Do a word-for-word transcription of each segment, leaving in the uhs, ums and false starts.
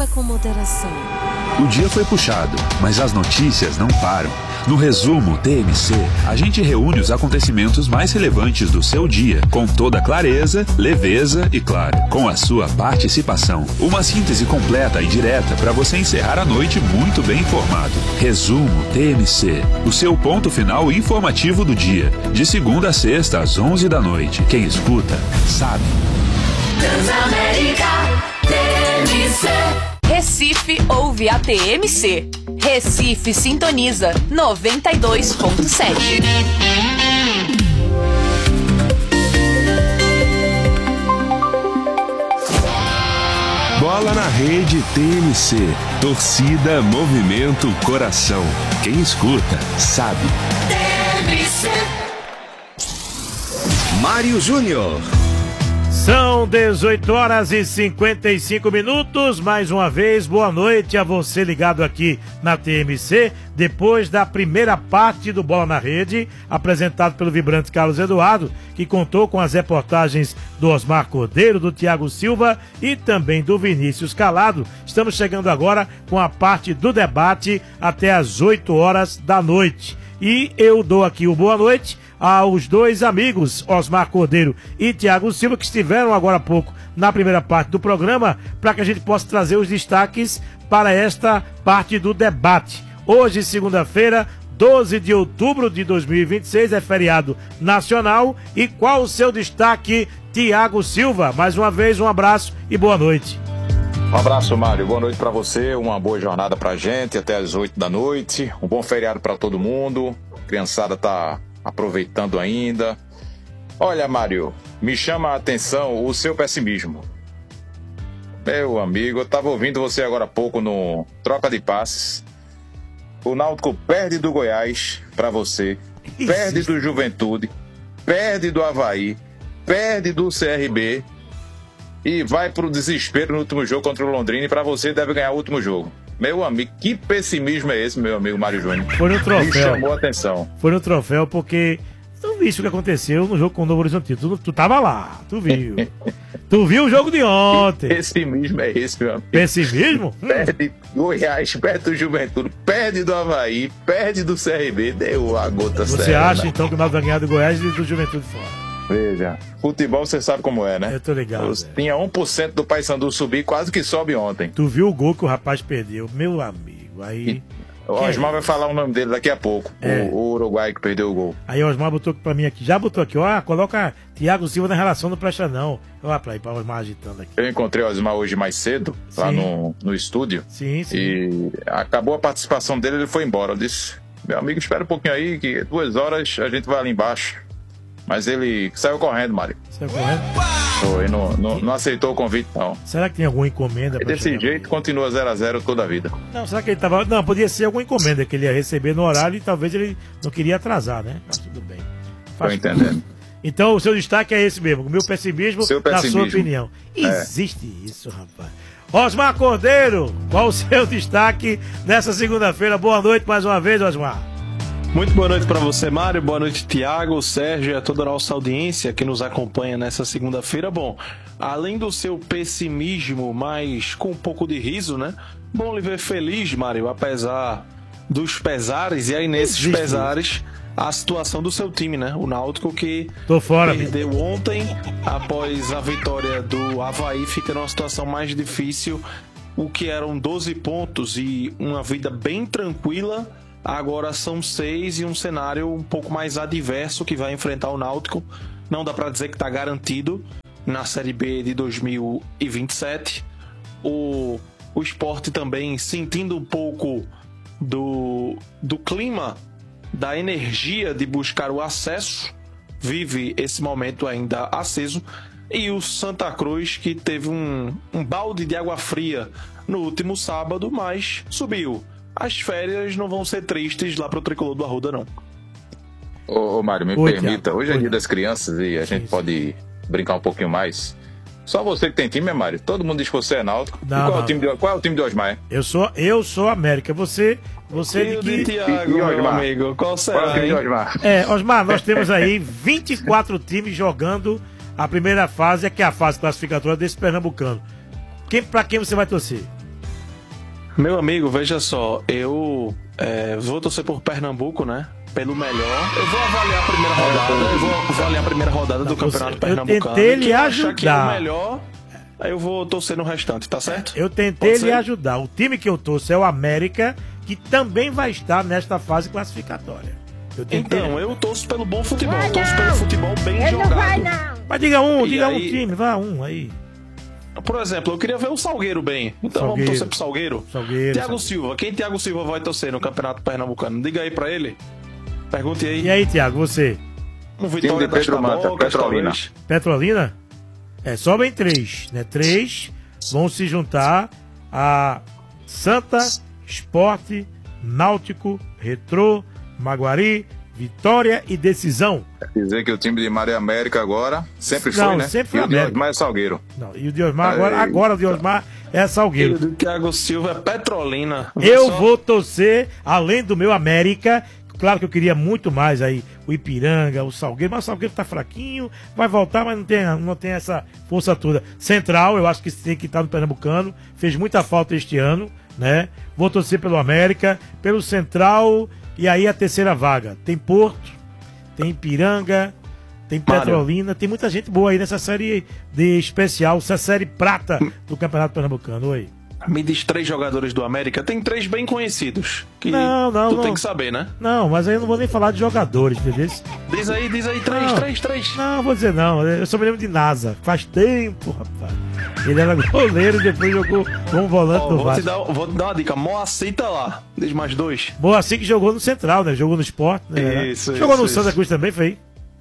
Beba com moderação. O dia foi puxado, mas as notícias não param. No resumo T M C, a gente reúne os acontecimentos mais relevantes do seu dia, com toda clareza, leveza e, claro, com a sua participação. Uma síntese completa e direta para você encerrar a noite muito bem informado. Resumo T M C, o seu ponto final informativo do dia. De segunda a sexta, às onze da noite. Quem escuta, sabe. Transamérica T M C. Recife ouve a T M C. Recife sintoniza noventa e dois ponto sete. Bola na rede T M C. Torcida, movimento, coração. Quem escuta, sabe. T M C. Mário Júnior. São dezoito horas e cinquenta e cinco minutos. Mais uma vez, boa noite a você ligado aqui na T M C. Depois da primeira parte do Bola na Rede, apresentado pelo vibrante Carlos Eduardo, que contou com as reportagens do Osmar Cordeiro, do Thiago Silva e também do Vinícius Calado. Estamos chegando agora com a parte do debate até às oito horas da noite. E eu dou aqui o boa noite aos dois amigos, Osmar Cordeiro e Thiago Silva, que estiveram agora há pouco na primeira parte do programa, para que a gente possa trazer os destaques para esta parte do debate. Hoje, segunda-feira, doze de outubro de dois mil e vinte e seis, é feriado nacional. E qual o seu destaque, Thiago Silva? Mais uma vez, um abraço e boa noite. Um abraço, Mário. Boa noite para você. Uma boa jornada pra gente até as oito da noite. Um bom feriado para todo mundo. A criançada tá aproveitando ainda. Olha, Mário, me chama a atenção o seu pessimismo. Meu amigo, eu tava ouvindo você agora há pouco no Troca de Passes. O Náutico perde do Goiás pra você, perde do Juventude, perde do Avaí, perde do C R B e vai pro desespero no último jogo contra o Londrina, e pra você deve ganhar o último jogo. Meu amigo, que pessimismo é esse, meu amigo Mário Júnior? Foi no troféu. Me chamou a atenção. Foi no troféu porque tu viste o que aconteceu no jogo com o Novo Horizontino. Tu, tu tava lá, tu viu. Tu viu o jogo de ontem. Que pessimismo é esse, meu amigo? Pessimismo? Perde do Goiás, perde do Juventude, perde do Avaí, perde do C R B, deu a gota Você séria. acha, então, que o Náutico vai ganhar do Goiás e do Juventude fora? Veja, futebol você sabe como é, né? Eu tô ligado. Os, tinha um por cento do Paysandu subir, quase que sobe ontem. Tu viu o gol que o rapaz perdeu, meu amigo, aí... O Osmar vai falar o nome dele daqui a pouco, É. o, o Uruguai que perdeu o gol. Aí o Osmar botou pra mim aqui, já botou aqui, ó, coloca Thiago Silva na relação, não presta não. Olha pra aí, pra Osmar agitando aqui. Eu encontrei o Osmar hoje mais cedo, lá Sim. no, no estúdio. Sim, sim. E acabou a participação dele, ele foi embora. Eu disse, meu amigo, espera um pouquinho aí, que duas horas a gente vai ali embaixo. Mas ele saiu correndo, Mário. Saiu correndo? Foi, não, não, não aceitou o convite, não. Será que tem alguma encomenda? E pra desse chegar? jeito continua zero a zero toda a vida. Não, será que ele tava... Não, podia ser alguma encomenda que ele ia receber no horário e talvez ele não queria atrasar, né? Mas tudo bem. Tô entendendo. Então o seu destaque é esse mesmo, o meu pessimismo, Seu na pessimismo. sua opinião. É. Existe isso, rapaz. Osmar Cordeiro, qual o seu destaque nessa segunda-feira? Boa noite mais uma vez, Osmar. Muito boa noite para você, Mário. Boa noite, Thiago, Sérgio e a toda a nossa audiência que nos acompanha nessa segunda-feira. Bom, além do seu pessimismo, mas com um pouco de riso, né? Bom lhe ver feliz, Mário, apesar dos pesares, e aí nesses Existe pesares, a situação do seu time, né? O Náutico que Tô fora, perdeu amigo. ontem, após a vitória do Avaí, fica numa situação mais difícil. O que eram doze pontos e uma vida bem tranquila, agora são seis e um cenário um pouco mais adverso que vai enfrentar o Náutico. Não dá para dizer que está garantido na Série B de dois mil e vinte e sete. O, o Sport também sentindo um pouco do, do clima, da energia de buscar o acesso, vive esse momento ainda aceso. E o Santa Cruz, que teve um, um balde de água fria no último sábado, mas subiu. As férias não vão ser tristes lá pro Tricolor do Arruda, não. Ô, ô Mário, me Oi, permita, Thiago. hoje é Oi. dia das crianças e a Sim, gente sim. pode brincar um pouquinho mais. Só você que tem time, é Mário? Todo mundo diz que você é Náutico. Não, e qual, não. É o time de, qual é o time de Osmar? Eu sou, eu sou América. Você, você E o de de que... Thiago, E- e meu Osmar? amigo, qual Qual é o será, time de hein? Osmar? É, Osmar, nós temos aí vinte e quatro times jogando a primeira fase, que é a fase classificatória desse Pernambucano. Quem, pra quem você vai torcer? Meu amigo, veja só, eu é, vou torcer por Pernambuco, né? Pelo melhor. Eu vou avaliar a primeira rodada, eu vou avaliar a primeira rodada do Campeonato Pernambucano. Eu tentei lhe achar que é o ajudar. melhor, aí eu vou torcer no restante, tá certo? Eu tentei Pode lhe ser? ajudar. O time que eu torço é o América, que também vai estar nesta fase classificatória. Eu tentei. Então, eu torço pelo bom futebol, eu torço pelo futebol bem jogado. Mas diga um, E diga um aí- time, vá um aí. Por exemplo, eu queria ver o Salgueiro bem. Então Salgueiro. vamos torcer pro Salgueiro. Salgueiro, Thiago Salgueiro. Silva, quem Thiago Silva vai torcer no Campeonato Pernambucano? Diga aí pra ele. Pergunte aí. E aí, Thiago, você? Um Vitória de das Pedro Manta, Tabocas, Petrolina. talvez. Petrolina? É, sobem três, né? Três vão se juntar a Santa, Esporte, Náutico, Retrô, Maguari, Vitória e Decisão. Quer dizer que o time de Maria América agora sempre Não, foi, né? sempre foi e o América. Diosmar é Salgueiro. Não, e o Diosmar, agora, Aí. agora o Diosmar é E Salgueiro. o do Thiago Silva é Petrolina. Eu Só- vou torcer, além do meu América, claro que eu queria muito mais aí, o Ipiranga, o Salgueiro, mas o Salgueiro tá fraquinho, vai voltar, mas não tem, não tem essa força toda. Central, eu acho que tem que estar no Pernambucano, fez muita falta este ano, né? Vou torcer pelo América, pelo Central, e aí a terceira vaga. Tem Porto, tem Ipiranga, tem Mário. Petrolina, tem muita gente boa aí nessa série de especial, essa série prata do Campeonato Pernambucano. Oi. Me diz três jogadores do América. Tem três bem conhecidos. Que Não, não, tu não. tem que saber, né? Não, mas aí eu não vou nem falar de jogadores, entendeu? Diz aí, diz aí, três, Não. três, três. Não, vou dizer não. Eu só me lembro de NASA. Faz tempo, rapaz. Ele era goleiro e depois jogou como volante Ó, do vou, te Vasco. dar, vou te dar uma dica. Moacir tá lá. Diz mais dois. Boa, assim que jogou no Central, né? Jogou no Sport. Né? Isso, Jogou isso, no Santa isso. Cruz também, foi?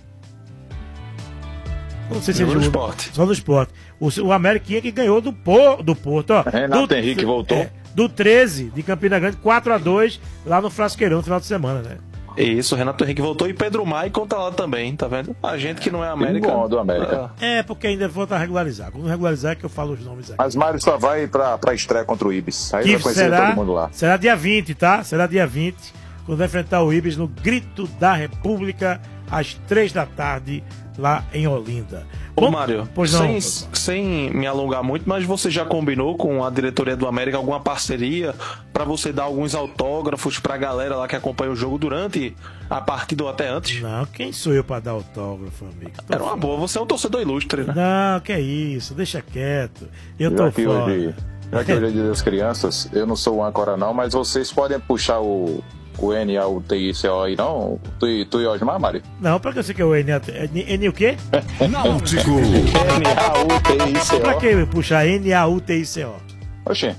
Não sei se Jogou ele no jogou. Sport. Só no Sport. O, o Ameriquinha que ganhou do, Por, do Porto, ó. Renato do, Henrique voltou. é, do treze de Campina Grande, quatro a dois lá no Frasqueirão no final de semana, né? Isso, Renato Henrique voltou e Pedro Maicon tá lá também, tá vendo? A gente que não é América. bom do América. Ah, É, porque ainda falta regularizar. Quando regularizar é que eu falo os nomes aqui. Mas Mário só vai pra, pra estreia contra o Ibis. Aí Que vai conhecer será, todo mundo lá. será dia vinte, tá? Será dia vinte, quando vai enfrentar o Ibis no Grito da República, às três da tarde, lá em Olinda. Ô, Bom, Mário, pois não. sem, sem me alongar muito, mas você já combinou com a diretoria do América alguma parceria pra você dar alguns autógrafos pra galera lá que acompanha o jogo durante a partida ou até antes? Não, quem sou eu pra dar autógrafo, amigo? Tô Era uma fora. boa, você é um torcedor ilustre, né? Não, que é isso, deixa quieto. Eu tô Já que, fora. hoje, já que hoje é dia das crianças, eu não sou o âncora não, mas vocês podem puxar o, o N A U T I C O aí não? Tu, e- tu e Osmar, Mário? Não, pra que eu sei que é o N, N, N o quê? Náutico. N A U T I C Pra O. que puxar N A U T I C O? Oxê,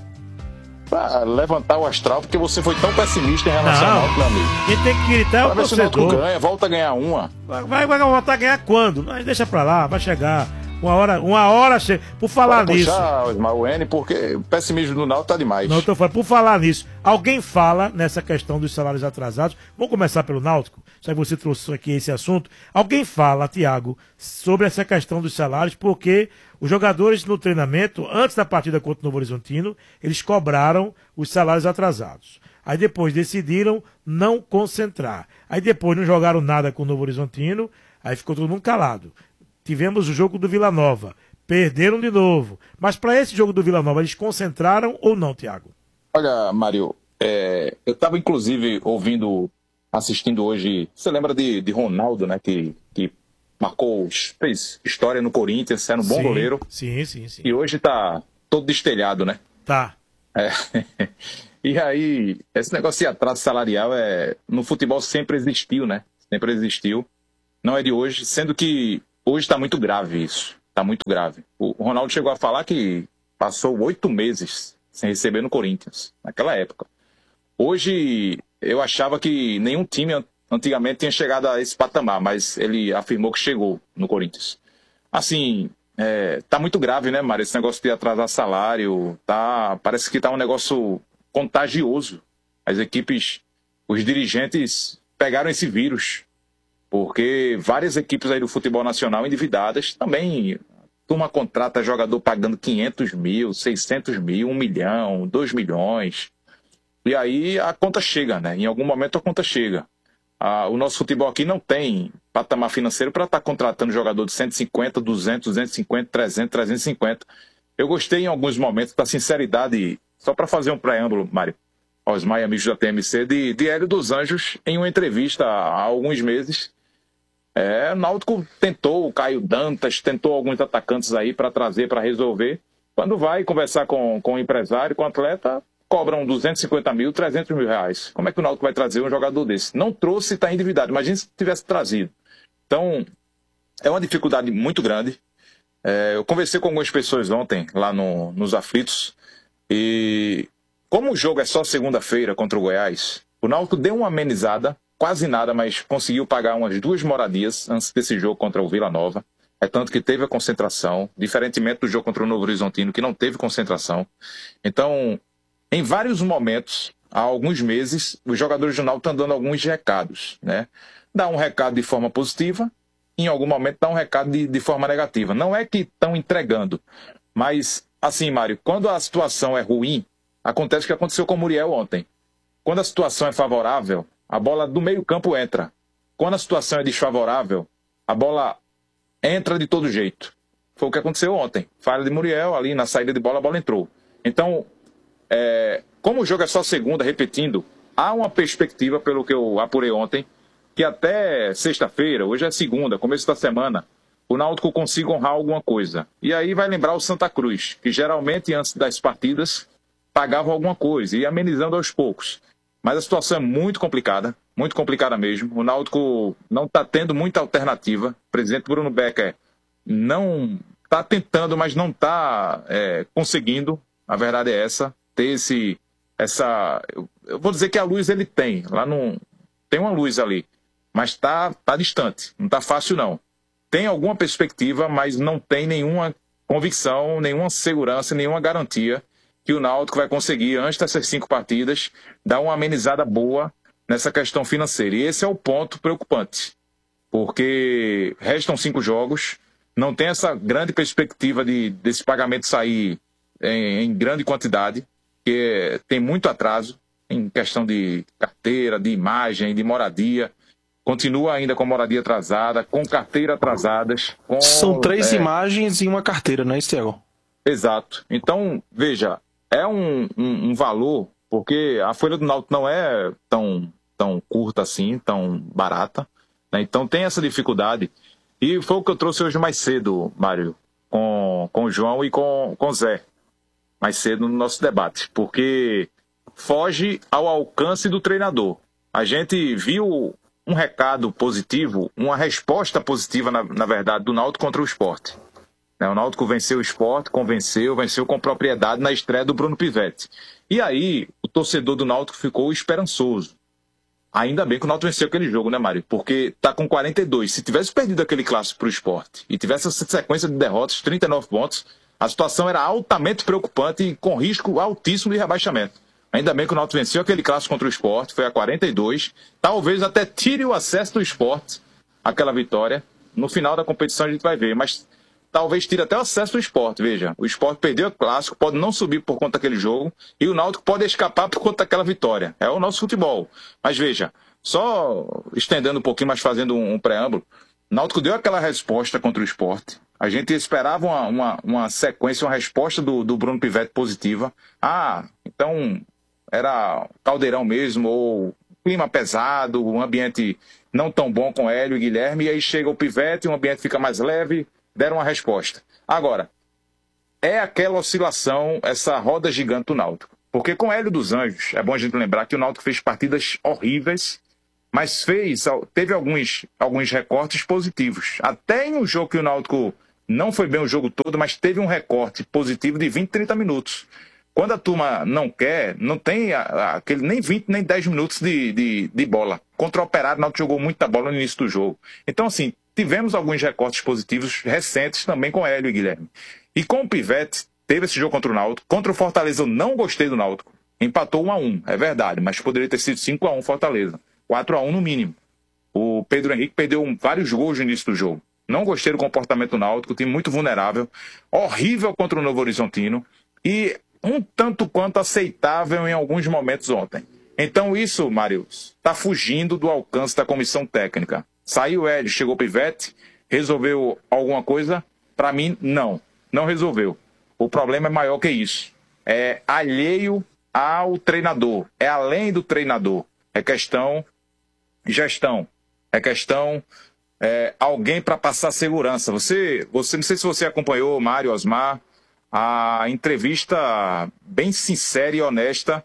pra levantar o astral, porque você foi tão pessimista em relação Não. ao Náutico, meu amigo. Quem tem que gritar é o Pra ver se o Náutico torcedor. ganha, volta a ganhar uma. Vai, vai, vai voltar a ganhar quando? Mas deixa pra lá, vai chegar. Uma hora, uma hora chega. Por falar Pode nisso. puxar, Osmar, o N, porque o pessimismo do Náutico tá demais. Não, eu tô falando. Por falar nisso, alguém fala nessa questão dos salários atrasados. Vamos começar pelo Náutico, já que você trouxe aqui esse assunto. Alguém fala, Tiago, sobre essa questão dos salários, porque os jogadores no treinamento, antes da partida contra o Novo Horizontino, eles cobraram os salários atrasados. Aí depois decidiram não concentrar. Aí depois não jogaram nada com o Novo Horizontino, aí ficou todo mundo calado. Tivemos o jogo do Vila Nova. Perderam de novo. Mas para esse jogo do Vila Nova, eles concentraram ou não, Tiago? Olha, Mário, é, eu estava inclusive ouvindo, assistindo hoje. Você lembra de, de Ronaldo, né? Que, que marcou, fez história no Corinthians, era um bom Sim, goleiro. Sim, sim, sim. E hoje tá todo destelhado, né? Tá. É. E aí, esse negócio de atraso salarial é, no futebol sempre existiu, né? Sempre existiu. Não é de hoje, sendo que hoje está muito grave isso. Está muito grave. O Ronaldo chegou a falar que passou oito meses sem receber no Corinthians, naquela época. Hoje, eu achava que nenhum time antigamente tinha chegado a esse patamar, mas ele afirmou que chegou no Corinthians. Assim, é, tá muito grave, né, Mário? Esse negócio de atrasar salário, tá, parece que tá um negócio contagioso. As equipes, os dirigentes pegaram esse vírus, porque várias equipes aí do futebol nacional endividadas também. Turma contrata jogador pagando quinhentos mil, seiscentos mil, um milhão, dois milhões. E aí a conta chega, né? Em algum momento a conta chega. Ah, o nosso futebol aqui não tem patamar financeiro para estar contratando jogador de cento e cinquenta, duzentos, duzentos e cinquenta, trezentos, trezentos e cinquenta. Eu gostei em alguns momentos da sinceridade só para fazer um preâmbulo, Mário, aos mais amigos da T M C, de, de Hélio dos Anjos, em uma entrevista há alguns meses. É, o Náutico tentou, o Caio Dantas, tentou alguns atacantes aí para trazer, para resolver. Quando vai conversar com, com o empresário, com o atleta, cobram duzentos e cinquenta mil, trezentos mil reais. Como é que o Náutico vai trazer um jogador desse? Não trouxe, está endividado. Imagina se tivesse trazido. Então, é uma dificuldade muito grande. É, eu conversei com algumas pessoas ontem, lá no, nos Aflitos, e como o jogo é só segunda-feira contra o Goiás, o Náutico deu uma amenizada, quase nada, mas conseguiu pagar umas duas moradias antes desse jogo contra o Vila Nova. É tanto que teve a concentração, diferentemente do jogo contra o Novo Horizontino, que não teve concentração. Então, em vários momentos, há alguns meses, os jogadores do Náutico estão dando alguns recados, né? Dá um recado de forma positiva, em algum momento dá um recado de, de forma negativa. Não é que estão entregando, mas, assim, Mário, quando a situação é ruim, acontece o que aconteceu com o Muriel ontem. Quando a situação é favorável, a bola do meio campo entra. Quando a situação é desfavorável, a bola entra de todo jeito. Foi o que aconteceu ontem. Falha de Muriel, ali na saída de bola, a bola entrou. Então, é, como o jogo é só segunda, repetindo, há uma perspectiva, pelo que eu apurei ontem, que até sexta-feira, hoje é segunda, começo da semana, o Náutico consiga honrar alguma coisa. E aí vai lembrar o Santa Cruz, que geralmente antes das partidas pagava alguma coisa, e amenizando aos poucos. Mas a situação é muito complicada, muito complicada mesmo. O Náutico não está tendo muita alternativa. O presidente Bruno Becker não está tentando, mas não está é, conseguindo. A verdade é essa. Ter esse, essa... Eu vou dizer que a luz ele tem. Lá não tem uma luz ali, mas está tá distante. Não está fácil, não. Tem alguma perspectiva, mas não tem nenhuma convicção, nenhuma segurança, nenhuma garantia que o Náutico vai conseguir, antes dessas cinco partidas, dar uma amenizada boa nessa questão financeira. E esse é o ponto preocupante, porque restam cinco jogos, não tem essa grande perspectiva de, desse pagamento sair em, em grande quantidade, que tem muito atraso em questão de carteira, de imagem, de moradia. Continua ainda com moradia atrasada, com carteira atrasadas. Com, São três é... imagens e uma carteira, não é isso, Thiago? Exato. Então, veja, é um, um, um valor, porque a folha do Náutico não é tão, tão curta assim, tão barata, né? Então tem essa dificuldade. E foi o que eu trouxe hoje mais cedo, Mário, com, com o João e com, com o Zé, mais cedo no nosso debate, porque foge ao alcance do treinador. A gente viu um recado positivo, uma resposta positiva, na, na verdade, do Náutico contra o Sport. O Náutico venceu o Sport, convenceu, venceu com propriedade na estreia do Bruno Pivetti. E aí, o torcedor do Náutico ficou esperançoso. Ainda bem que o Náutico venceu aquele jogo, né, Mário? Porque tá com quarenta e dois. Se tivesse perdido aquele clássico pro Sport e tivesse essa sequência de derrotas, trinta e nove pontos, a situação era altamente preocupante e com risco altíssimo de rebaixamento. Ainda bem que o Náutico venceu aquele clássico contra o Sport, foi a quarenta e dois. Talvez até tire o acesso do Sport, aquela vitória. No final da competição a gente vai ver, mas talvez tire até o acesso do Sport. Veja, o Sport perdeu o clássico, pode não subir por conta daquele jogo, e o Náutico pode escapar por conta daquela vitória. É o nosso futebol. Mas veja, só estendendo um pouquinho, mas fazendo um, um preâmbulo, o Náutico deu aquela resposta contra o Sport. A gente esperava uma, uma, uma sequência, uma resposta do, do Bruno Pivetti positiva. Ah, então era caldeirão mesmo, ou clima pesado, um ambiente não tão bom com Hélio e Guilherme, e aí chega o Pivetti, o ambiente fica mais leve, deram uma resposta. Agora, é aquela oscilação, essa roda gigante do Náutico. Porque com Hélio dos Anjos, é bom a gente lembrar que o Náutico fez partidas horríveis, mas fez, teve alguns, alguns recortes positivos. Até em um jogo que o Náutico não foi bem o jogo todo, mas teve um recorte positivo de vinte, trinta minutos. Quando a turma não quer, não tem aquele nem vinte, nem dez minutos de, de, de bola. Contra o Operário, o Náutico jogou muita bola no início do jogo. Então, assim, tivemos alguns recortes positivos recentes também com Hélio e Guilherme. E com o Pivetti, teve esse jogo contra o Náutico. Contra o Fortaleza, eu não gostei do Náutico. Empatou um a um, é verdade, mas poderia ter sido cinco a um Fortaleza. quatro a um no mínimo. O Pedro Henrique perdeu vários gols no início do jogo. Não gostei do comportamento do Náutico, time muito vulnerável. Horrível contra o Novo Horizontino. E um tanto quanto aceitável em alguns momentos ontem. Então isso, Marius, está fugindo do alcance da comissão técnica. Saiu o Hélio, chegou o Pivetti, resolveu alguma coisa? Para mim, não. Não resolveu. O problema é maior que isso. é alheio ao treinador, é além do treinador, é questão gestão, é questão é, alguém para passar segurança. Você, você, não sei se você acompanhou, Mário, Osmar, a entrevista bem sincera e honesta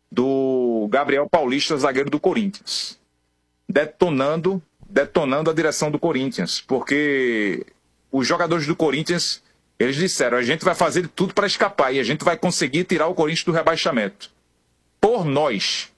do Gabriel Paulista, zagueiro do Corinthians, detonando, detonando a direção do Corinthians, porque os jogadores do Corinthians, eles disseram, a gente vai fazer tudo para escapar e a gente vai conseguir tirar o Corinthians do rebaixamento. Por nós.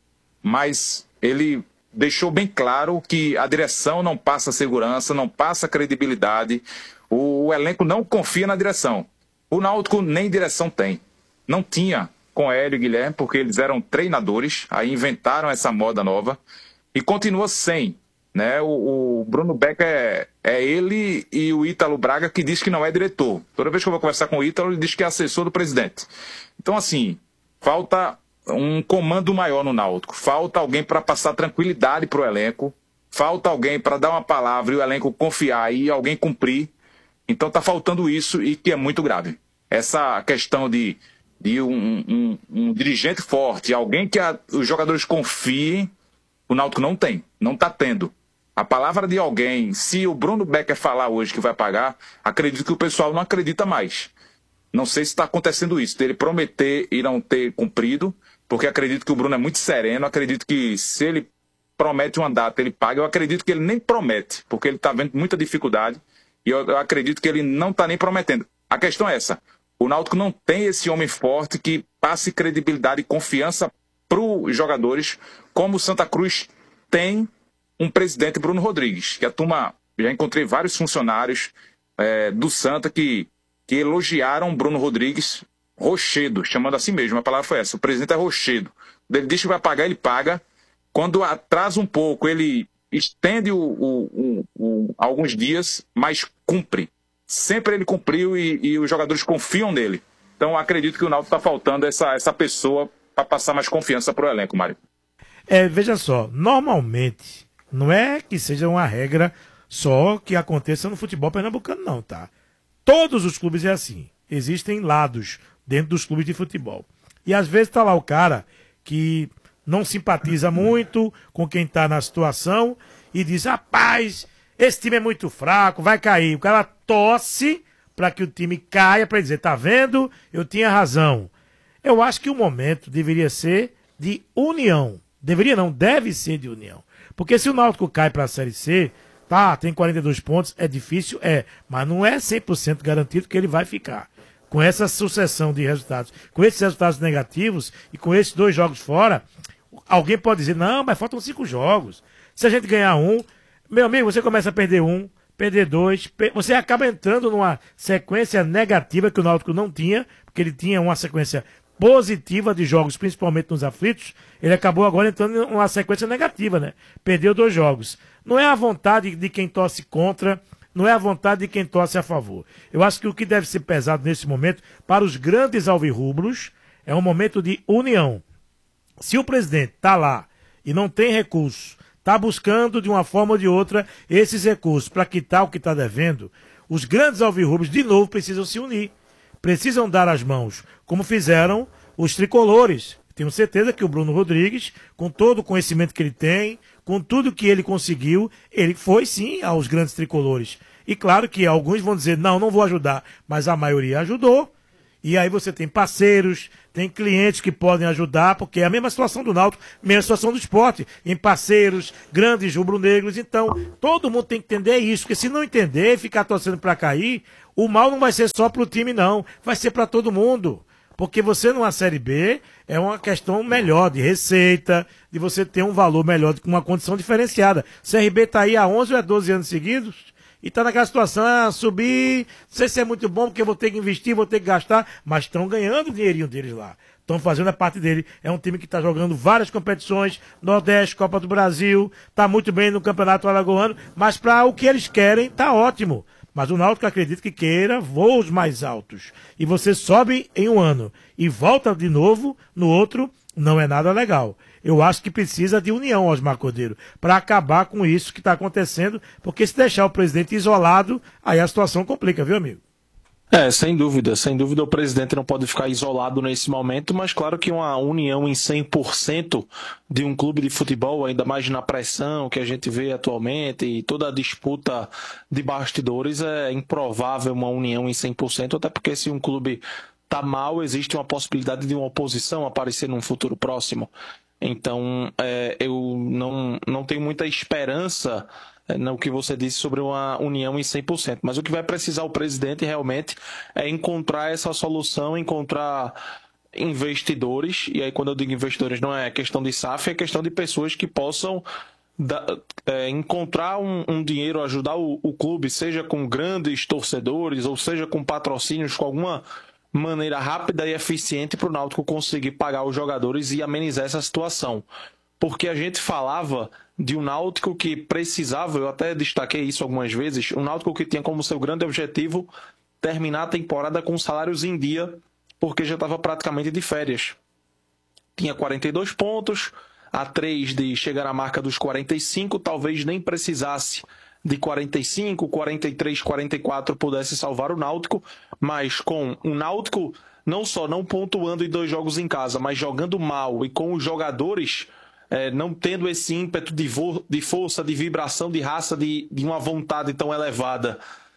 Mas ele deixou bem claro que a direção não passa segurança, não passa credibilidade, o, o elenco não confia na direção. O Náutico nem direção tem. Não tinha com Hélio e Guilherme, porque eles eram treinadores, aí inventaram essa moda nova, e continua sem. Né? O, o Bruno Becker é, é ele e o Ítalo Braga que diz que não é diretor. Toda vez que eu vou conversar com o Ítalo, ele diz que é assessor do presidente. Então, assim, falta um comando maior no Náutico, falta alguém para passar tranquilidade para o elenco, falta alguém para dar uma palavra e o elenco confiar e alguém cumprir. Então está faltando isso e que é muito grave. Essa questão de, de um, um, um dirigente forte, alguém que a, os jogadores confiem, o Náutico não tem, não está tendo. A palavra de alguém, se o Bruno Becker falar hoje que vai pagar, acredito que o pessoal não acredita mais. Não sei se está acontecendo isso, dele prometer e não ter cumprido, porque acredito que o Bruno é muito sereno, acredito que se ele promete uma data, ele paga. Eu acredito que ele nem promete, porque ele está vendo muita dificuldade, e eu, eu acredito que ele não está nem prometendo. A questão é essa, o Náutico não tem esse homem forte que passe credibilidade e confiança para os jogadores, como o Santa Cruz tem um presidente, Bruno Rodrigues, que a turma, já encontrei vários funcionários é, do Santa que, que elogiaram Bruno Rodrigues, rochedo, chamando assim mesmo, a palavra foi essa, o presidente é rochedo. Ele diz que vai pagar, ele paga. Quando atrasa um pouco, ele estende o, o, o, o, alguns dias, mas cumpre. Sempre ele cumpriu e, e os jogadores confiam nele. Então acredito que o Náutico está faltando essa, essa pessoa para passar mais confiança para o elenco, Mário. É, veja só, normalmente, não é que seja uma regra só que aconteça no futebol pernambucano, não, tá? Todos os clubes é assim. Existem lados dentro dos clubes de futebol. E às vezes tá lá o cara que não simpatiza muito com quem tá na situação e diz, rapaz, esse time é muito fraco, vai cair. O cara torce para que o time caia, para dizer, tá vendo? Eu tinha razão. Eu acho que o momento deveria ser de união. Deveria não, deve ser de união. Porque se o Náutico cai para a Série C, tá, tem quarenta e dois pontos, é difícil, é, mas não é cem por cento garantido que ele vai ficar. Com essa sucessão de resultados, com esses resultados negativos e com esses dois jogos fora, alguém pode dizer, não, mas faltam cinco jogos. Se a gente ganhar um, meu amigo, você começa a perder um, perder dois, per... você acaba entrando numa sequência negativa que o Náutico não tinha, porque ele tinha uma sequência positiva de jogos, principalmente nos aflitos, ele acabou agora entrando em uma sequência negativa, né? Perdeu dois jogos. Não é a vontade de quem torce contra, não é a vontade de quem torce a favor. Eu acho que o que deve ser pesado nesse momento, para os grandes alvirrubros, é um momento de união. Se o presidente está lá e não tem recurso, está buscando de uma forma ou de outra esses recursos para quitar o que está devendo, os grandes alvirrubros, de novo, precisam se unir. Precisam dar as mãos, como fizeram os tricolores. Tenho certeza que o Bruno Rodrigues, com todo o conhecimento que ele tem, com tudo que ele conseguiu, ele foi sim aos grandes tricolores. E claro que alguns vão dizer, não, não vou ajudar, mas a maioria ajudou. E aí você tem parceiros, tem clientes que podem ajudar, porque é a mesma situação do Náutico, mesma situação do esporte, em parceiros, grandes rubro-negros. Então, todo mundo tem que entender isso, porque se não entender e ficar torcendo para cair, o mal não vai ser só para o time, não, vai ser para todo mundo. Porque você numa Série B é uma questão melhor de receita, de você ter um valor melhor, com uma condição diferenciada. O C R B está aí há onze ou é doze anos seguidos, e está naquela situação, ah, subir, não sei se é muito bom, porque eu vou ter que investir, vou ter que gastar, mas estão ganhando o dinheirinho deles lá. Estão fazendo a parte dele. É um time que está jogando várias competições, Nordeste, Copa do Brasil, está muito bem no Campeonato Alagoano, mas para o que eles querem, está ótimo. Mas o Náutico acredita que queira voos mais altos. E você sobe em um ano e volta de novo no outro, não é nada legal. Eu acho que precisa de união, Osmar Cordeiro, para acabar com isso que está acontecendo, porque se deixar o presidente isolado, aí a situação complica, viu, amigo? É, sem dúvida, sem dúvida o presidente não pode ficar isolado nesse momento, mas claro que uma união em cem por cento de um clube de futebol, ainda mais na pressão que a gente vê atualmente e toda a disputa de bastidores, é improvável uma união em cem por cento, até porque se um clube tá mal, existe uma possibilidade de uma oposição aparecer num futuro próximo. Então, é, eu não, não tenho muita esperança no que você disse sobre uma união em cem por cento. Mas o que vai precisar o presidente realmente é encontrar essa solução, encontrar investidores, e aí quando eu digo investidores não é questão de S A F, é questão de pessoas que possam da, é, encontrar um, um dinheiro, ajudar o, o clube, seja com grandes torcedores, ou seja com patrocínios, com alguma maneira rápida e eficiente para o Náutico conseguir pagar os jogadores e amenizar essa situação. Porque a gente falava de um Náutico que precisava, eu até destaquei isso algumas vezes, um Náutico que tinha como seu grande objetivo terminar a temporada com salários em dia, porque já estava praticamente de férias. Tinha quarenta e dois pontos, a três de chegar à marca dos quarenta e cinco, talvez nem precisasse de quarenta e cinco, quarenta e três, quarenta e quatro pudesse salvar o Náutico, mas com o Náutico não só não pontuando em dois jogos em casa, mas jogando mal e com os jogadores É, não tendo esse ímpeto de, vo de força, de vibração, de raça, de, de uma vontade tão elevada.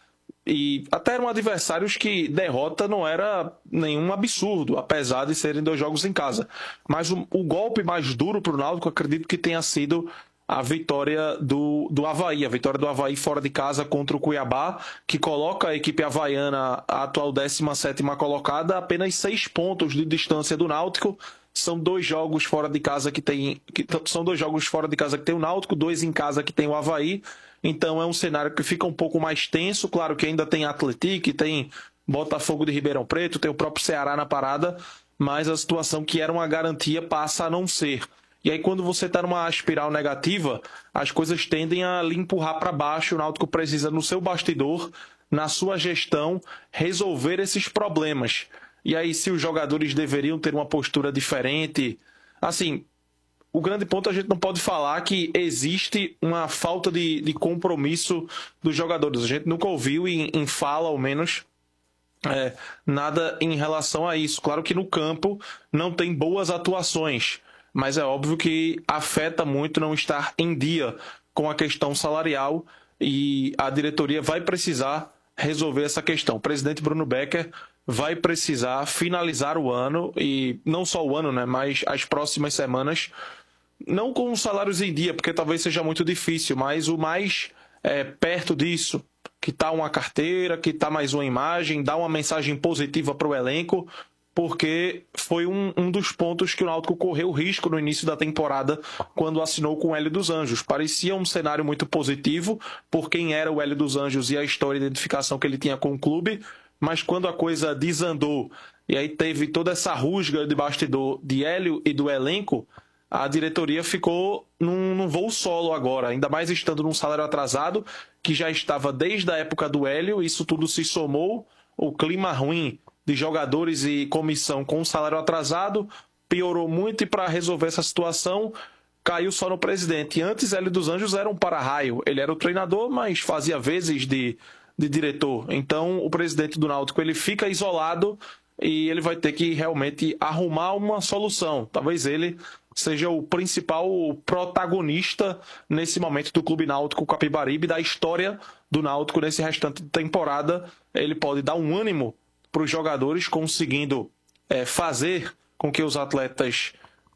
E até eram adversários que derrota não era nenhum absurdo, apesar de serem dois jogos em casa. Mas o, o golpe mais duro para o Náutico, acredito que tenha sido a vitória do, do Avaí. A vitória do Avaí fora de casa contra o Cuiabá, que coloca a equipe havaiana, a atual décima sétima colocada, a apenas seis pontos de distância do Náutico. São dois jogos fora de casa que tem. Que, são dois jogos fora de casa que tem o Náutico, dois em casa que tem o Avaí. Então é um cenário que fica um pouco mais tenso. Claro que ainda tem Atlético, tem Botafogo de Ribeirão Preto, tem o próprio Ceará na parada, mas a situação que era uma garantia passa a não ser. E aí, quando você está numa espiral negativa, as coisas tendem a lhe empurrar para baixo. O Náutico precisa, no seu bastidor, na sua gestão, resolver esses problemas. E aí, se os jogadores deveriam ter uma postura diferente... Assim, o grande ponto a gente não pode falar que existe uma falta de, de compromisso dos jogadores. A gente nunca ouviu, em, em fala ao menos, é, nada em relação a isso. Claro que no campo não tem boas atuações, mas é óbvio que afeta muito não estar em dia com a questão salarial e a diretoria vai precisar resolver essa questão. O presidente Bruno Becker vai precisar finalizar o ano, e não só o ano, né, mas as próximas semanas, não com os salários em dia, porque talvez seja muito difícil, mas o mais é, perto disso, que está uma carteira, que está mais uma imagem, dá uma mensagem positiva para o elenco, porque foi um, um dos pontos que o Náutico correu risco no início da temporada, quando assinou com o Hélio dos Anjos. Parecia um cenário muito positivo, por quem era o Hélio dos Anjos e a história de identificação que ele tinha com o clube, mas quando a coisa desandou e aí teve toda essa rusga de bastidor de Hélio e do elenco, a diretoria ficou num, num voo solo agora, ainda mais estando num salário atrasado, que já estava desde a época do Hélio. Isso tudo se somou, o clima ruim de jogadores e comissão com o salário atrasado piorou muito, e para resolver essa situação caiu só no presidente. E antes Hélio dos Anjos era um para-raio, ele era o treinador, mas fazia vezes de de diretor. Então o presidente do Náutico ele fica isolado e ele vai ter que realmente arrumar uma solução. Talvez ele seja o principal protagonista nesse momento do Clube Náutico Capibaribe, da história do Náutico nesse restante de temporada. Ele pode dar um ânimo para os jogadores, conseguindo é, fazer com que os atletas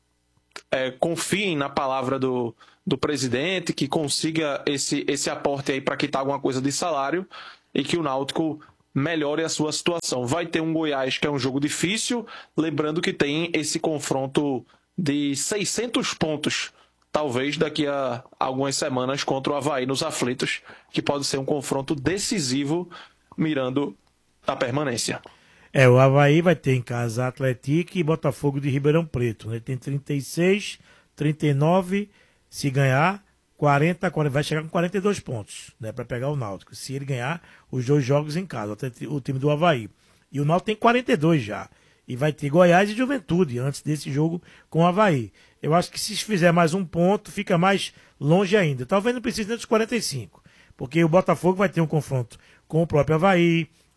é, confiem na palavra do do presidente, que consiga esse, esse aporte aí para quitar alguma coisa de salário e que o Náutico melhore a sua situação. Vai ter um Goiás que é um jogo difícil, lembrando que tem esse confronto de seiscentos pontos, talvez daqui a algumas semanas, contra o Avaí nos aflitos, que pode ser um confronto decisivo mirando a permanência. É, o Avaí vai ter em casa Atlético e Botafogo de Ribeirão Preto, né? Tem trinta e seis, trinta e nove... Se ganhar, quarenta, vai chegar com quarenta e dois pontos, né, para pegar o Náutico. Se ele ganhar os dois jogos em casa, o time do Avaí. E o Náutico tem quarenta e dois já. E vai ter Goiás e Juventude antes desse jogo com o Avaí. Eu acho que se fizer mais um ponto, fica mais longe ainda. Talvez não precise nem dos quarenta e cinco. Porque o Botafogo vai ter um confronto com o próprio Avaí.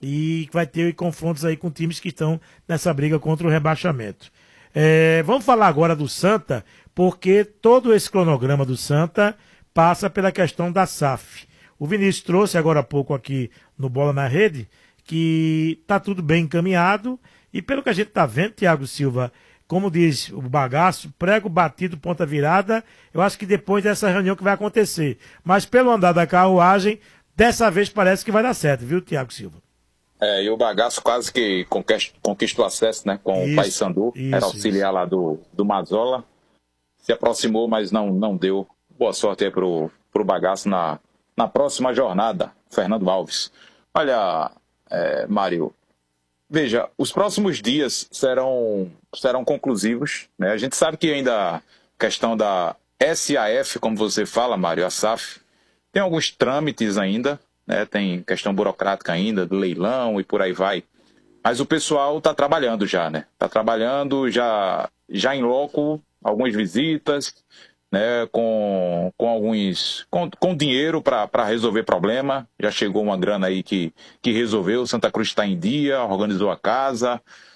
e vai ter confrontos aí com times que estão nessa briga contra o rebaixamento. É, vamos falar agora do Santa, porque todo esse cronograma do Santa passa pela questão da S A F. O Vinícius trouxe agora há pouco aqui no Bola na Rede que está tudo bem encaminhado e pelo que a gente está vendo, Thiago Silva, como diz o bagaço, prego batido, ponta virada, eu acho que depois dessa reunião que vai acontecer. Mas pelo andar da carruagem, dessa vez parece que vai dar certo, viu, Thiago Silva? É, e o bagaço quase que conquist, conquistou acesso, né, com isso, o Paysandu, era auxiliar isso. lá do, do Mazola, se aproximou, mas não, não deu. Boa sorte aí pro, pro bagaço na, na próxima jornada, Fernando Alves. Olha, é, Mário, veja, os próximos dias serão, serão conclusivos, né? A gente sabe que ainda a questão da S A F, como você fala, Mário, a S A F, tem alguns trâmites ainda, né? Tem questão burocrática ainda, do leilão e por aí vai. Mas o pessoal está trabalhando já, né? Está trabalhando já, já em loco, algumas visitas, né? Com, com alguns com, com dinheiro para resolver problema. Já chegou uma grana aí que, que resolveu. Santa Cruz está em dia, organizou a casa.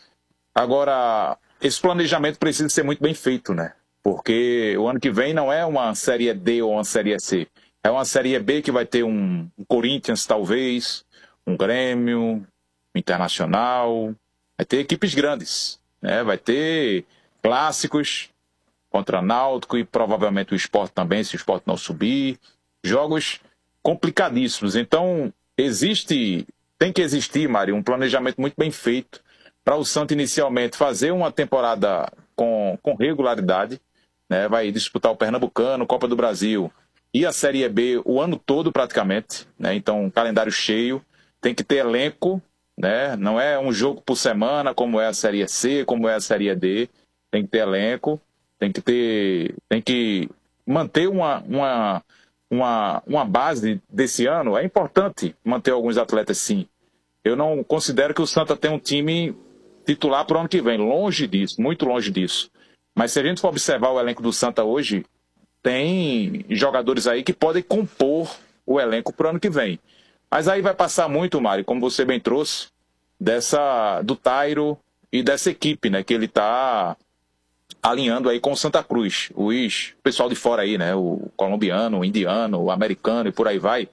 Agora, esse planejamento precisa ser muito bem feito, né? Porque o ano que vem não é uma Série D ou uma Série C. É uma Série B que vai ter um, um Corinthians, talvez, um Grêmio, um Internacional. Vai ter equipes grandes, né? Vai ter clássicos contra Náutico e provavelmente o Sport também, se o Sport não subir. Jogos complicadíssimos. Então, existe, tem que existir, Mário, um planejamento muito bem feito para o Santa inicialmente fazer uma temporada com, com regularidade, né? Vai disputar o Pernambucano, Copa do Brasil e a Série B o ano todo praticamente, né? Então, um calendário cheio, tem que ter elenco, né? Não é um jogo por semana como é a Série C, como é a Série D, tem que ter elenco. Tem que ter, tem que manter uma, uma, uma, uma base desse ano. É importante manter alguns atletas, sim. Eu não considero que o Santa tem um time titular para o ano que vem. Longe disso, muito longe disso. Mas se a gente for observar o elenco do Santa hoje, tem jogadores aí que podem compor o elenco para o ano que vem. Mas aí vai passar muito, Mário, como você bem trouxe, dessa, do Tairo e dessa equipe, né, que ele está alinhando aí com o Santa Cruz, os pessoal de fora aí, né, o colombiano, o indiano, o americano e por aí vai,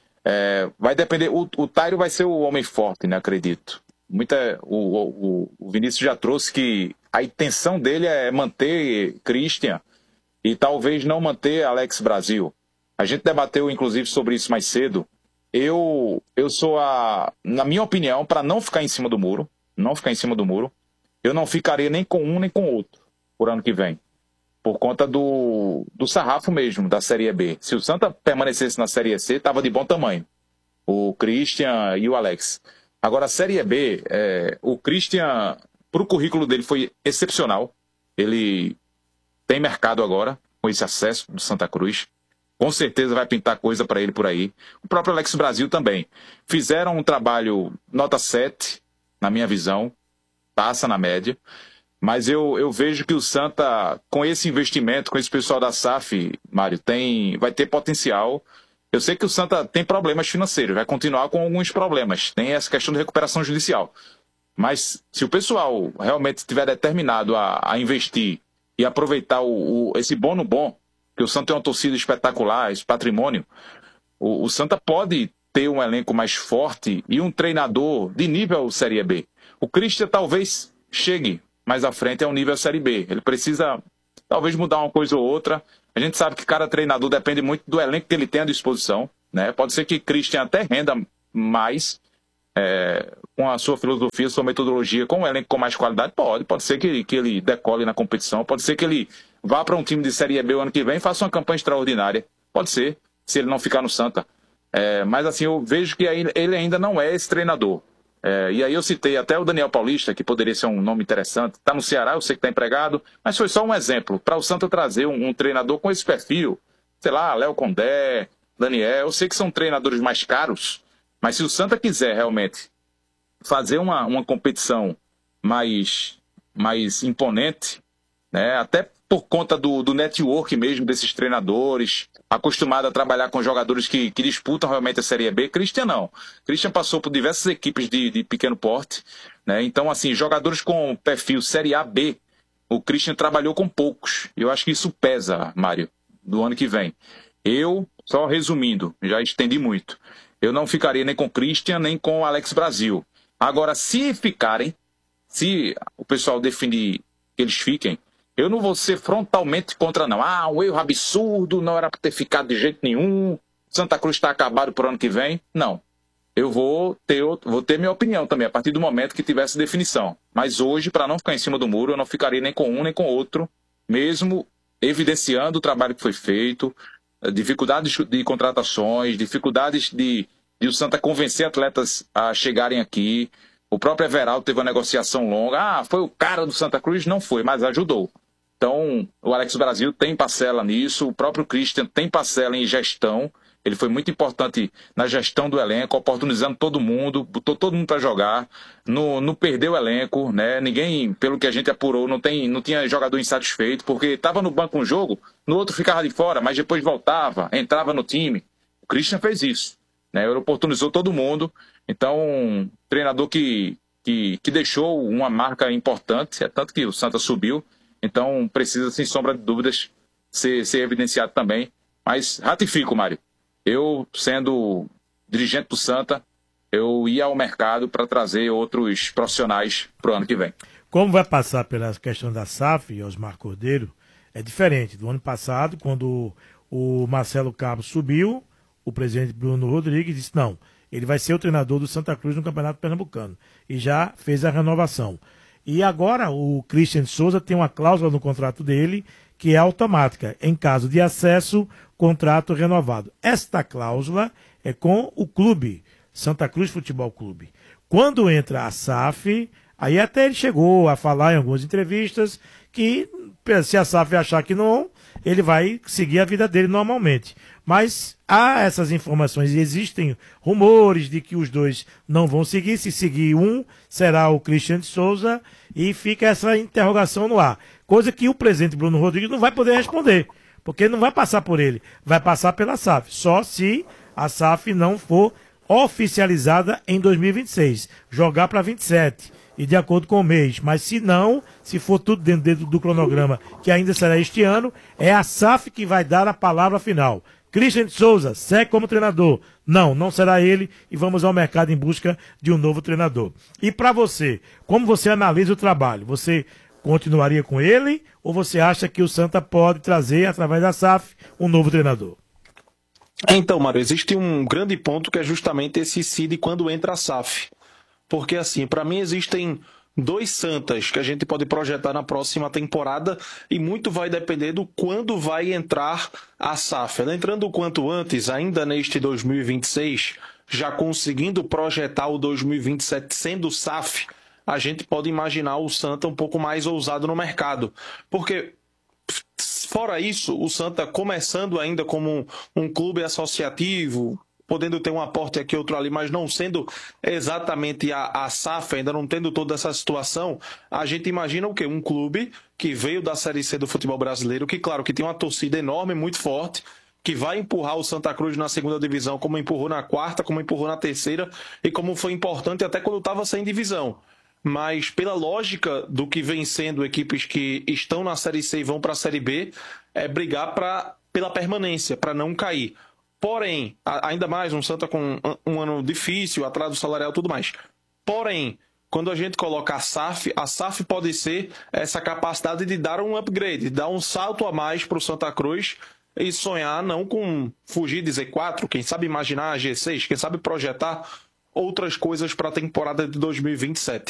é, vai depender, o, o Tairo vai ser o homem forte, né, acredito. Muita, o, o, o Vinícius já trouxe que a intenção dele é manter Christian e talvez não manter Alex Brasil. A gente debateu inclusive sobre isso mais cedo. Eu, eu sou a, na minha opinião, para não ficar em cima do muro, não ficar em cima do muro, eu não ficaria nem com um nem com outro por ano que vem, por conta do, do sarrafo mesmo, da Série B. Se o Santa permanecesse na Série C, estava de bom tamanho, o Christian e o Alex. Agora, a Série B, é, o Christian, para o currículo dele, foi excepcional. Ele tem mercado agora, com esse acesso do Santa Cruz. Com certeza vai pintar coisa para ele por aí. O próprio Alex Brasil também. Fizeram um trabalho nota sete, na minha visão, passa na média. Mas eu, eu vejo que o Santa, com esse investimento, com esse pessoal da S A F, Mário, tem, vai ter potencial. Eu sei que o Santa tem problemas financeiros, vai continuar com alguns problemas. Tem essa questão de recuperação judicial. Mas se o pessoal realmente estiver determinado a, a investir e aproveitar o, o, esse bono bom, que o Santa tem uma torcida espetacular, esse patrimônio, o, o Santa pode ter um elenco mais forte e um treinador de nível Série B. O Christian talvez chegue mais à frente é o nível Série B. Ele precisa, talvez, mudar uma coisa ou outra. A gente sabe que cada treinador depende muito do elenco que ele tem à disposição, né? Pode ser que Christian até renda mais é, com a sua filosofia, sua metodologia, com um elenco com mais qualidade. Pode. Pode ser que, que ele decole na competição. Pode ser que ele vá para um time de Série B o ano que vem e faça uma campanha extraordinária. Pode ser, se ele não ficar no Santa. É, mas assim, eu vejo que ele ainda não é esse treinador. É, e aí eu citei até o Daniel Paulista, que poderia ser um nome interessante. Está no Ceará, eu sei que está empregado, mas foi só um exemplo para o Santa trazer um, um treinador com esse perfil. Sei lá, Léo Condé, Daniel, eu sei que são treinadores mais caros, mas se o Santa quiser realmente fazer uma, uma competição mais, mais imponente, né, até por conta do, do network mesmo desses treinadores, acostumado a trabalhar com jogadores que, que disputam realmente a Série B. Christian não. Christian passou por diversas equipes de, de pequeno porte, né? Então, assim, jogadores com perfil Série A B, o Christian trabalhou com poucos. Eu acho que isso pesa, Mário, do ano que vem. Eu, só resumindo, já estendi muito, eu não ficaria nem com o Christian, nem com o Alex Brasil. Agora, se ficarem, se o pessoal definir que eles fiquem, eu não vou ser frontalmente contra, não. Ah, um erro absurdo, não era para ter ficado de jeito nenhum, Santa Cruz está acabado para o ano que vem. Não. Eu vou ter, vou ter minha opinião também, a partir do momento que tivesse definição. Mas hoje, para não ficar em cima do muro, eu não ficaria nem com um, nem com outro, mesmo evidenciando o trabalho que foi feito, dificuldades de contratações, dificuldades de, de o Santa convencer atletas a chegarem aqui. O próprio Everaldo teve uma negociação longa. Ah, foi o cara do Santa Cruz? Não foi, mas ajudou. Então, o Alex Brasil tem parcela nisso, o próprio Christian tem parcela em gestão. Ele foi muito importante na gestão do elenco, oportunizando todo mundo, botou todo mundo para jogar, não, não perdeu o elenco, né? Ninguém, pelo que a gente apurou, não, tem, não tinha jogador insatisfeito, porque estava no banco um jogo, no outro ficava de fora, mas depois voltava, entrava no time. O Christian fez isso, né? Ele oportunizou todo mundo. Então, um treinador que, que, que deixou uma marca importante, é tanto que o Santa subiu, então precisa, sem sombra de dúvidas, ser, ser evidenciado também. Mas ratifico, Mário. Eu, sendo dirigente do Santa, eu ia ao mercado para trazer outros profissionais para o ano que vem. Como vai passar pela questão da S A F e Osmar Cordeiro, é diferente do ano passado, quando o Marcelo Cabo subiu, o presidente Bruno Rodrigues disse não, ele vai ser o treinador do Santa Cruz no Campeonato Pernambucano. E já fez a renovação. E agora o Christian Souza tem uma cláusula no contrato dele que é automática. Em caso de acesso, contrato renovado. Esta cláusula é com o clube, Santa Cruz Futebol Clube. Quando entra a S A F, aí até ele chegou a falar em algumas entrevistas que se a S A F achar que não, ele vai seguir a vida dele normalmente. Mas há essas informações e existem rumores de que os dois não vão seguir. Se seguir um, será o Christian Souza e fica essa interrogação no ar. Coisa que o presidente Bruno Rodrigues não vai poder responder, porque não vai passar por ele, vai passar pela S A F. Só se a S A F não for oficializada em dois mil e vinte e seis, jogar para vinte e sete. E de acordo com o mês, mas se não, se for tudo dentro, dentro do cronograma, que ainda será este ano, é a S A F que vai dar a palavra final. Christian Souza segue como treinador. Não, não será ele e vamos ao mercado em busca de um novo treinador. E para você, como você analisa o trabalho? Você continuaria com ele ou você acha que o Santa pode trazer, através da S A F, um novo treinador? Então, Mário, existe um grande ponto que é justamente esse C I D quando entra a S A F. Porque, assim, para mim existem dois Santas que a gente pode projetar na próxima temporada e muito vai depender do quando vai entrar a S A F. Ela entrando o quanto antes, ainda neste dois mil e vinte e seis, já conseguindo projetar o dois mil e vinte e sete sendo S A F, a gente pode imaginar o Santa um pouco mais ousado no mercado. Porque, fora isso, o Santa começando ainda como um, um clube associativo, podendo ter um aporte aqui, outro ali, mas não sendo exatamente a, a S A F, ainda não tendo toda essa situação, a gente imagina o quê? Um clube que veio da Série C do futebol brasileiro, que claro, que tem uma torcida enorme, muito forte, que vai empurrar o Santa Cruz na segunda divisão, como empurrou na quarta, como empurrou na terceira, e como foi importante até quando estava sem divisão. Mas pela lógica do que vem sendo equipes que estão na Série C e vão para a Série B, é brigar pra, pela permanência, para não cair. Porém, ainda mais um Santa com um ano difícil, atraso salarial e tudo mais. Porém, quando a gente coloca a S A F, a S A F pode ser essa capacidade de dar um upgrade, dar um salto a mais para o Santa Cruz e sonhar não com fugir de Z quatro, quem sabe imaginar a G seis, quem sabe projetar outras coisas para a temporada de dois mil e vinte e sete.